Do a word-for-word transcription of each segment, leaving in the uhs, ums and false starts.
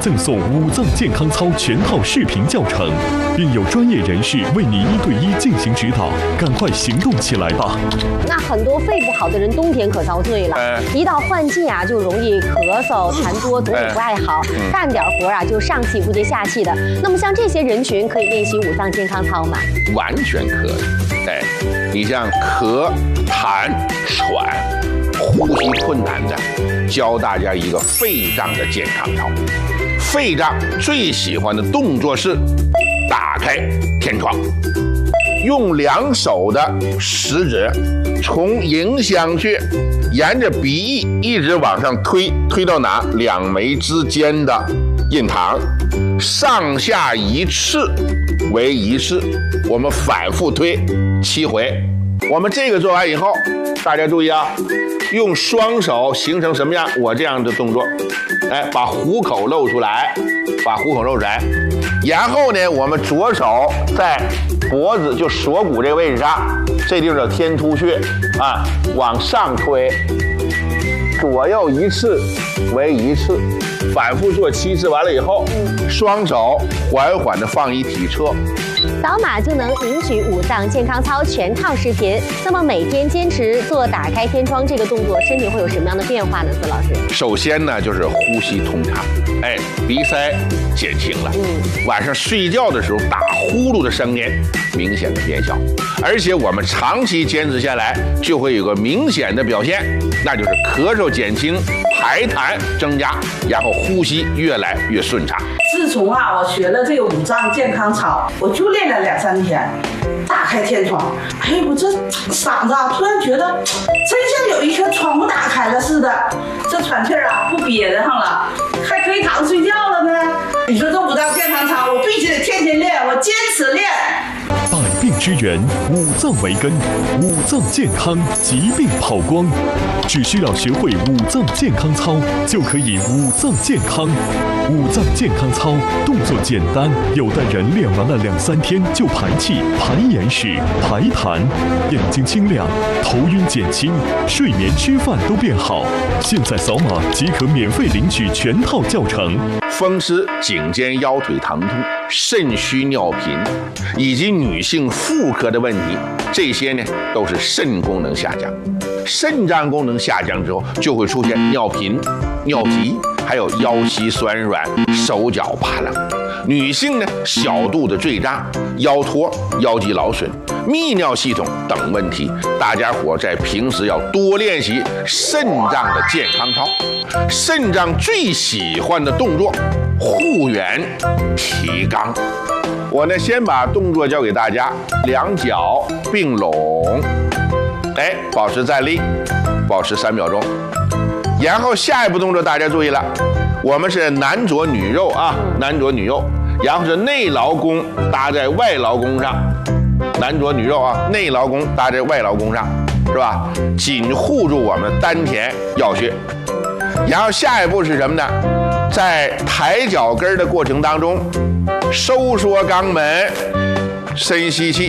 赠送五脏健康操全套视频教程，并有专业人士为你一对一进行指导，赶快行动起来吧！ 那很多肺不好的人冬天可遭罪了， 哎、 一到换季啊，就容易咳嗽、痰多，总也不爱好，哎嗯、干点活啊就上气不接下气的。那么像这些人群可以练习五脏健康操吗？ 完全可以。哎，你像咳、痰、喘、呼吸困难的，教大家一个肺脏的健康操。肺脏最喜欢的动作是打开天窗，用两手的食指从迎香穴沿着鼻翼一直往上推，推到哪？两眉之间的印堂，上下一次为一次，我们反复推七回。我们这个做完以后，大家注意啊，用双手形成什么样？我这样的动作，哎，把虎口露出来，把虎口露出来，然后呢，我们左手在脖子就锁骨这个位置上，这地方叫天突穴啊，往上推，左右一次为一次，反复做七次，完了以后，双手缓缓的放一体侧。 扫码就能领取五脏健康操全套视频。那么每天坚持做打开天窗这个动作，身体会有什么样的变化呢？孙老师， 首先呢就是呼吸通畅，哎，鼻塞减轻了。嗯，晚上睡觉的时候打呼噜的声音明显的变小，而且我们长期坚持下来，就会有个明显的表现，那就是咳嗽减轻，排痰增加，然后呼吸越来越顺畅。 自从啊，我学了这个五脏健康操，我就练了两三天，打开天窗，哎，我这嗓子啊，突然觉得真像有一颗窗户打开了似的，这喘气儿啊不憋得上了，还可以躺着睡觉了呢。你说这五脏健康操，我必须得天天练，我坚持练。 百病之源，五脏为根，五脏健康，疾病跑光。只需要学会五脏健康操，就可以五脏健康。五脏健康操动作简单，有的人练完了两三天就排气、排眼屎、排痰，眼睛清亮，头晕减轻，睡眠吃饭都变好。现在扫码即可免费领取全套教程。 风湿、颈肩腰腿疼痛、肾虚尿频，以及女性妇科的问题，这些呢都是肾功能下降。肾脏功能下降之后，就会出现尿频、尿急，还有腰膝酸软、手脚发冷。女性呢，小肚子坠胀、腰托、腰肌劳损、泌尿系统等问题，大家伙在平时要多练习肾脏的健康操。肾脏最喜欢的动作，护圆提肛。我呢，先把动作教给大家，两脚并拢，哎，保持站立，保持三秒钟。然后下一步动作大家注意了，我们是男左女右啊，男左女右，然后是内劳宫搭在外劳宫上，男左女右啊，内劳宫搭在外劳宫上，是吧？紧护住我们丹田要穴。然后下一步是什么呢？在抬脚跟的过程当中，收缩肛门，深吸气，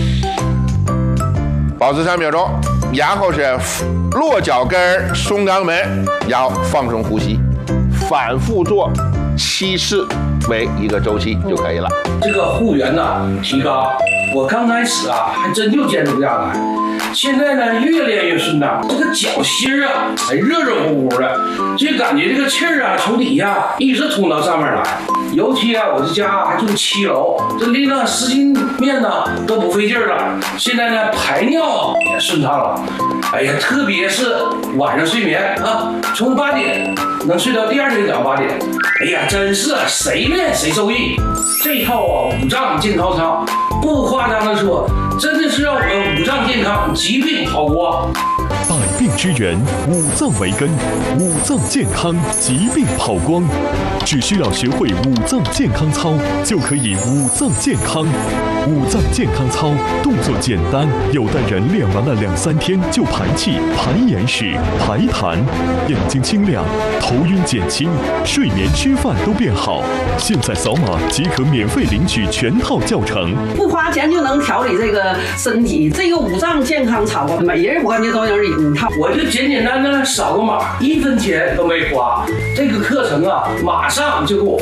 保持三秒钟，然后是落脚跟松肛门，然后放松呼吸，反复做七次为一个周期就可以了。 这个护圆呢提肛，我刚开始啊还真就坚持不下来，现在呢越练越顺畅，这个脚心啊还热热乎乎的，就感觉这个气儿啊从底下一直通到上面来。尤其啊，我这家还住七楼，这拎了十斤面呢都不费劲儿了。现在呢排尿也顺畅了。哎呀，特别是晚上睡眠啊，从八点能睡到第二天早上八点。哎呀，真是谁练谁受益。这套啊五脏健康操，不夸张的说，真的是让我们五脏健康，疾病跑光。 百病之源，五脏为根，五脏健康，疾病跑光。只需要学会五脏健康操，就可以五脏健康。五脏健康操动作简单，有的人练完了两三天就排气、排眼屎、排痰，眼睛清亮，头晕减轻，睡眠吃饭都变好。现在扫码即可免费领取全套教程， 不花钱就能调理这个身体。这个五脏健康操，每人我感觉都能领套。 我就简简单单扫个码，一分钱都没花。这个课程啊，马上就给我